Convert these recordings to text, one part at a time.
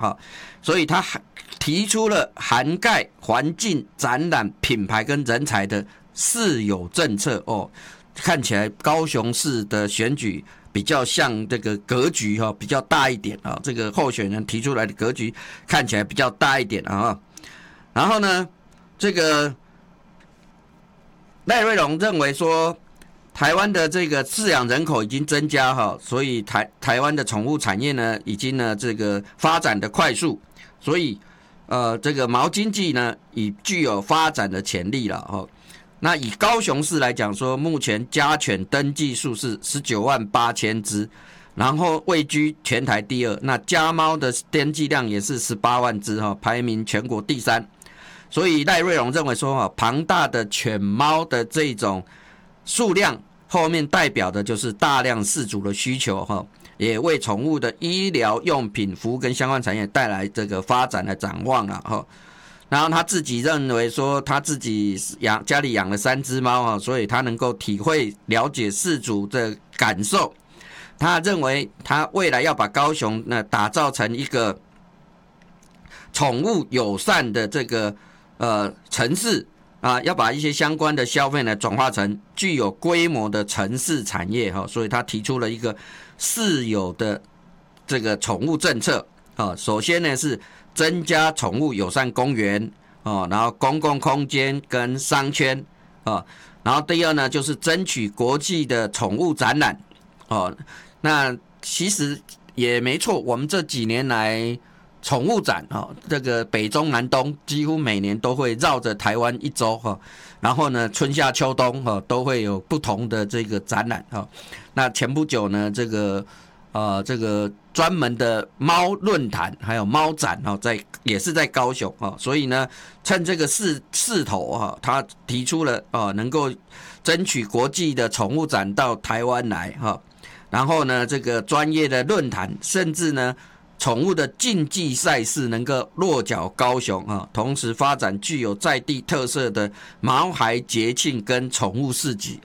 所以他提出了涵盖环境、展览、品牌跟人才的4有政策看起来高雄市的选举比较像这个格局比较大一点这个候选人提出来的格局看起来比较大一点然后呢，这个赖瑞隆认为说，台湾的这个饲养人口已经增加所以台湾的宠物产业呢，已经呢这个发展的快速，所以这个毛经济呢，已具有发展的潜力了那以高雄市来讲说，目前家犬登记数是198000只，然后位居全台第2。那家猫的登记量也是18万只排名全国第3。所以赖瑞隆认为说庞大的犬猫的这种数量，后面代表的就是大量饲主的需求也为宠物的医疗用品、服务跟相关产业带来这个发展的展望然后他自己认为说，他自己家里养了3只猫所以他能够体会了解饲主的感受。他认为他未来要把高雄打造成一个宠物友善的这个城市要把一些相关的消费呢转化成具有规模的城市产业所以他提出了一个4有的这个宠物政策首先呢是增加宠物友善公园然后公共空间跟商圈然后第二呢就是争取国际的宠物展览那其实也没错，我们这几年来宠物展这个北中南东几乎每年都会绕着台湾一周然后呢春夏秋冬都会有不同的这个展览那前不久呢这个专门的猫论坛还有猫展也是在高雄所以呢趁这个势头他提出了能够争取国际的宠物展到台湾来然后呢这个专业的论坛，甚至呢宠物的竞技赛事能够落脚高雄同时发展具有在地特色的毛孩节庆跟宠物市集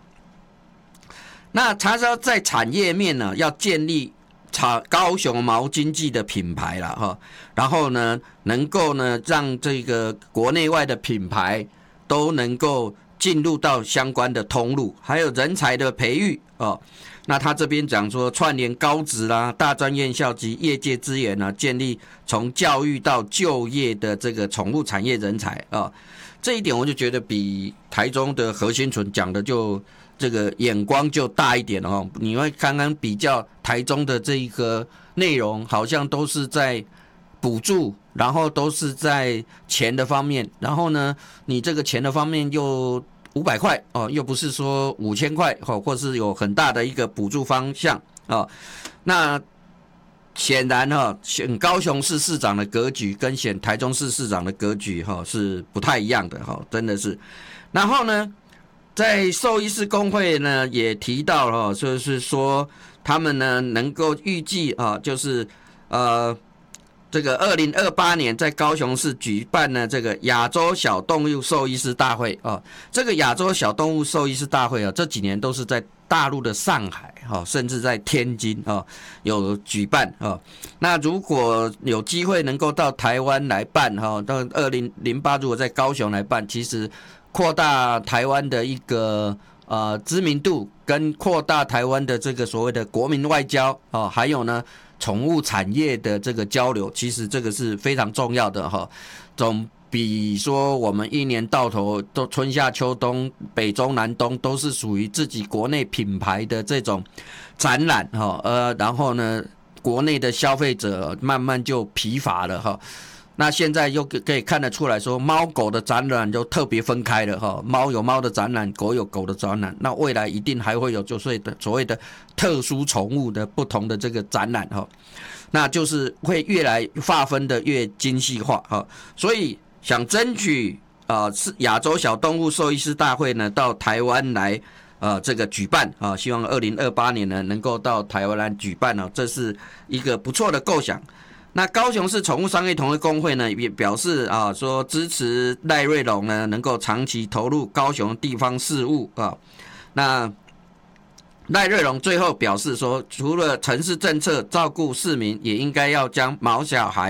那他说在产业面呢要建立高雄毛经济的品牌啦然后呢能够呢让这个国内外的品牌都能够进入到相关的通路，还有人才的培育那他这边讲说串联高职啦、大专院校及业界资源建立从教育到就业的这个宠物产业人才这一点我就觉得比台中的何新纯讲的就这个眼光就大一点你会刚刚比较台中的这一个内容，好像都是在补助，然后都是在钱的方面，然后呢你这个钱的方面又500块又不是说5000块或是有很大的一个补助方向那显然选高雄市市长的格局跟选台中市市长的格局是不太一样的真的是。然后呢在兽医师公会呢也提到就是说他们呢能够预计就是这个2028年在高雄市举办呢这个亚洲小动物兽医师大会这个亚洲小动物兽医师大会这几年都是在大陆的上海甚至在天津有举办那如果有机会能够到台湾来办到2008如果在高雄来办，其实扩大台湾的一个知名度，跟扩大台湾的这个所谓的国民外交还有呢宠物产业的这个交流，其实这个是非常重要的总比说我们一年到头都春夏秋冬北中南东都是属于自己国内品牌的这种展览然后呢国内的消费者慢慢就疲乏了那现在又可以看得出来说，猫狗的展览就特别分开了猫有猫的展览，狗有狗的展览，那未来一定还会有就是所谓的特殊宠物的不同的这个展览那就是会越来划分的越精细化所以想争取亚洲小动物兽医师大会呢到台湾来这个举办希望2028年呢能够到台湾来举办这是一个不错的构想。那高雄市宠物商业同业公会呢也表示说支持赖瑞隆呢能够长期投入高雄地方事务那赖瑞隆最后表示说，除了城市政策照顾市民，也应该要将毛小孩